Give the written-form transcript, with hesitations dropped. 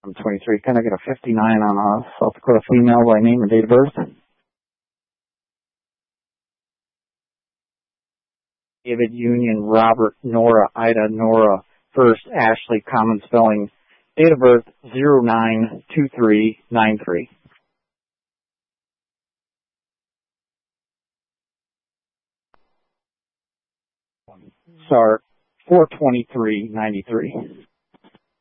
I'm 23. Can I get a 59 on a South Dakota female by name and date of birth? David, Union, Robert, Nora, Ida, Nora, First, Ashley, common spelling, date of birth 092393. SAR 42393.